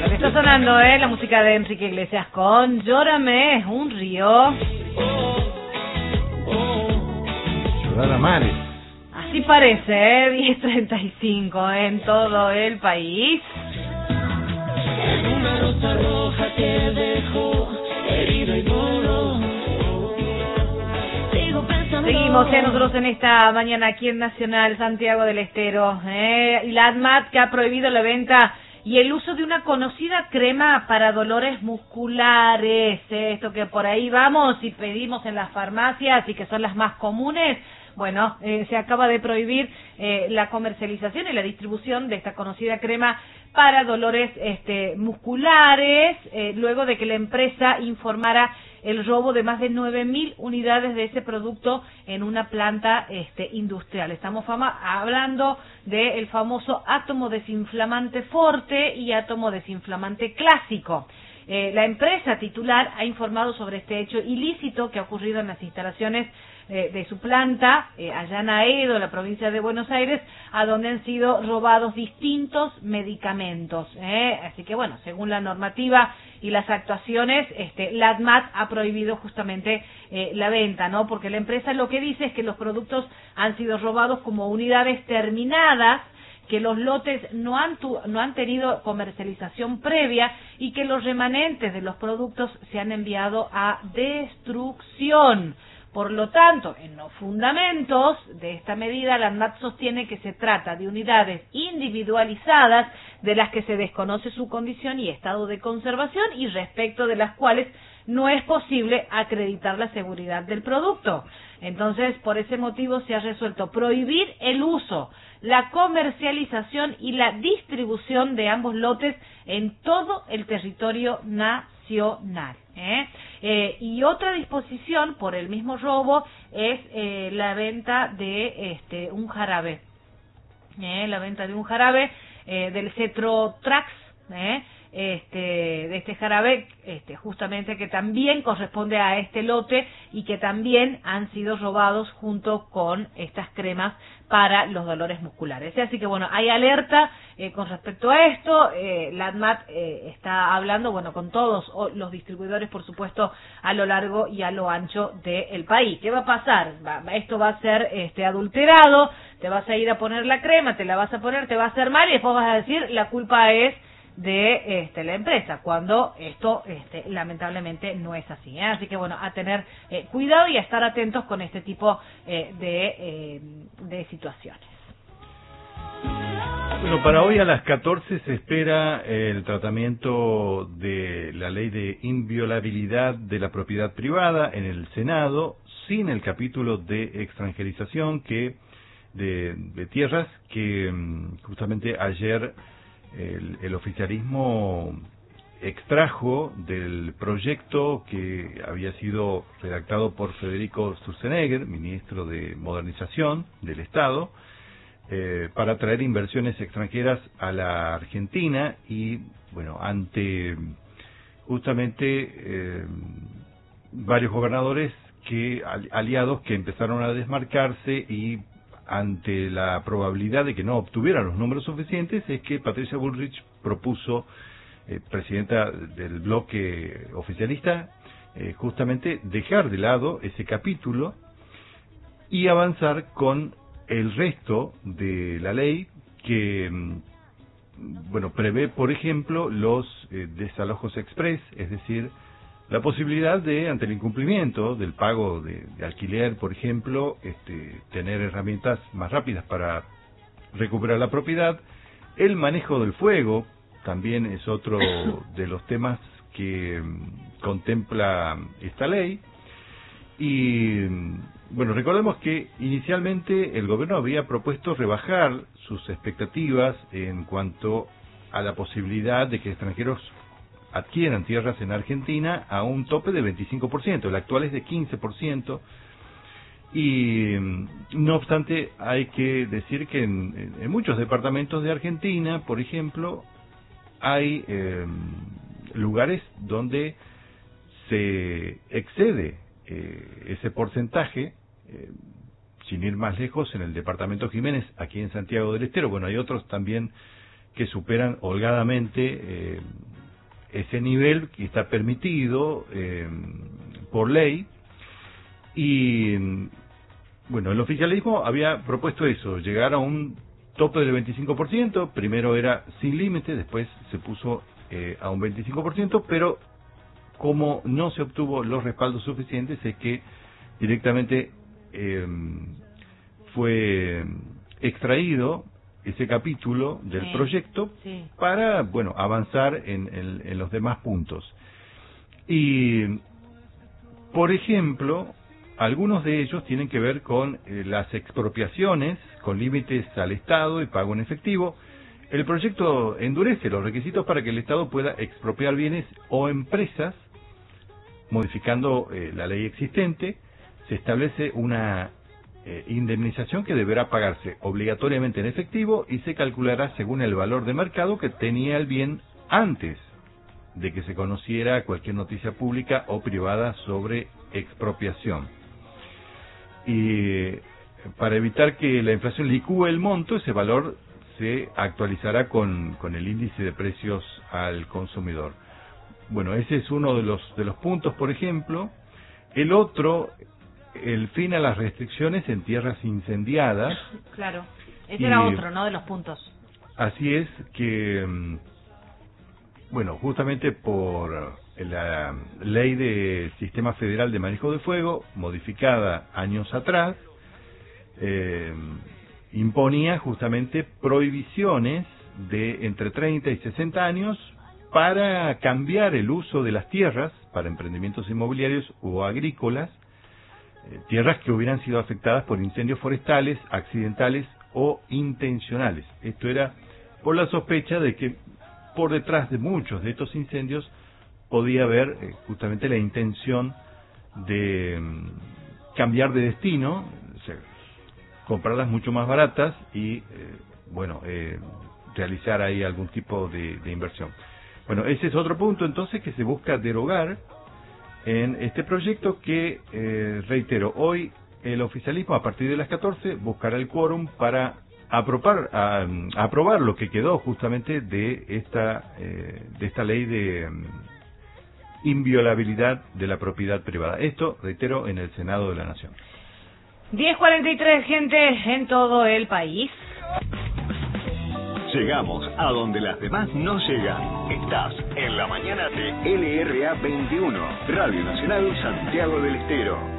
Está sonando, la música de Enrique Iglesias con Llórame, un río. Llorar a mares. Así parece, 10:35 en todo el país. Una rosa roja que dejó herido y duro. Seguimos nosotros en esta mañana aquí en Nacional Santiago del Estero. Y la ANMAT que ha prohibido la venta y el uso de una conocida crema para dolores musculares. Esto que por ahí vamos y pedimos en las farmacias y que son las más comunes. Bueno, se acaba de prohibir la comercialización y la distribución de esta conocida crema para dolores musculares, luego de que la empresa informara el robo de más de 9.000 unidades de ese producto en una planta industrial. Estamos hablando del famoso átomo desinflamante Forte y átomo desinflamante clásico. La empresa titular ha informado sobre este hecho ilícito que ha ocurrido en las instalaciones de su planta, allá en Aedo, la provincia de Buenos Aires, a donde han sido robados distintos medicamentos. Así que bueno, según la normativa y las actuaciones, la ANMAT ha prohibido justamente la venta, ¿no? Porque la empresa lo que dice es que los productos han sido robados como unidades terminadas, que los lotes no han tenido comercialización previa y que los remanentes de los productos se han enviado a destrucción. Por lo tanto, en los fundamentos de esta medida, la ANMAT sostiene que se trata de unidades individualizadas de las que se desconoce su condición y estado de conservación y respecto de las cuales no es posible acreditar la seguridad del producto. Entonces, por ese motivo se ha resuelto prohibir el uso, la comercialización y la distribución de ambos lotes en todo el territorio nacional. Y otra disposición por el mismo robo es la venta de un jarabe, la venta de un jarabe del Cetrotrax, de este jarabe, justamente que también corresponde a este lote y que también han sido robados junto con estas cremas para los dolores musculares. Así que bueno, hay alerta con respecto a esto. La ANMAT está hablando, bueno, con todos los distribuidores, por supuesto, a lo largo y a lo ancho del país. ¿Qué va a pasar? Esto va a ser adulterado, te vas a ir a poner la crema, te la vas a poner, te va a hacer mal y después vas a decir la culpa es de la empresa, cuando esto lamentablemente no es así, Así que bueno, a tener cuidado y a estar atentos con este tipo de situaciones. Bueno, para hoy a las 14 se espera el tratamiento de la ley de inviolabilidad de la propiedad privada en el Senado, sin el capítulo de extranjerización de tierras que justamente ayer el oficialismo extrajo del proyecto que había sido redactado por Federico Sturzenegger, ministro de Modernización del Estado, para traer inversiones extranjeras a la Argentina y, bueno, ante justamente varios gobernadores aliados que empezaron a desmarcarse y ante la probabilidad de que no obtuvieran los números suficientes, es que Patricia Bullrich propuso, presidenta del bloque oficialista, justamente dejar de lado ese capítulo y avanzar con el resto de la ley que, bueno, prevé, por ejemplo, los desalojos express, es decir, la posibilidad de, ante el incumplimiento del pago de alquiler, por ejemplo, tener herramientas más rápidas para recuperar la propiedad. El manejo del fuego también es otro de los temas que contempla esta ley. Y bueno, recordemos que inicialmente el gobierno había propuesto rebajar sus expectativas en cuanto a la posibilidad de que extranjeros adquieran tierras en Argentina a un tope de 25%, el actual es de 15%, y no obstante hay que decir que en muchos departamentos de Argentina, por ejemplo, hay lugares donde se excede ese porcentaje, sin ir más lejos, en el departamento Jiménez, aquí en Santiago del Estero. Bueno, hay otros también que superan holgadamente ese nivel que está permitido por ley. Y bueno, el oficialismo había propuesto eso, llegar a un tope del 25%, primero era sin límite, después se puso a un 25%, pero como no se obtuvo los respaldos suficientes, es que directamente fue extraído ese capítulo del proyecto para, bueno, avanzar en los demás puntos. Y, por ejemplo, algunos de ellos tienen que ver con las expropiaciones, con límites al Estado y pago en efectivo. El proyecto endurece los requisitos para que el Estado pueda expropiar bienes o empresas, modificando la ley existente. Se establece una indemnización que deberá pagarse obligatoriamente en efectivo y se calculará según el valor de mercado que tenía el bien antes de que se conociera cualquier noticia pública o privada sobre expropiación. Y para evitar que la inflación licúe el monto, ese valor se actualizará con el índice de precios al consumidor. Bueno, ese es uno de los puntos, por ejemplo. El otro, el fin a las restricciones en tierras incendiadas. Claro, ese era otro, ¿no?, de los puntos. Así es que, bueno, justamente por la Ley de Sistema Federal de Manejo de Fuego, modificada años atrás, imponía justamente prohibiciones de entre 30 y 60 años para cambiar el uso de las tierras para emprendimientos inmobiliarios o agrícolas, tierras que hubieran sido afectadas por incendios forestales, accidentales o intencionales. Esto era por la sospecha de que por detrás de muchos de estos incendios podía haber justamente la intención de cambiar de destino, o sea, comprarlas mucho más baratas y, realizar ahí algún tipo de inversión. Bueno, ese es otro punto entonces que se busca derogar en este proyecto que, reitero, hoy el oficialismo a partir de las 14 buscará el quórum para aprobar lo que quedó justamente de esta ley de inviolabilidad de la propiedad privada. Esto, reitero, en el Senado de la Nación. 10:43, gente, en todo el país. Llegamos a donde las demás no llegan. Estás en la mañana de LRA 21, Radio Nacional Santiago del Estero.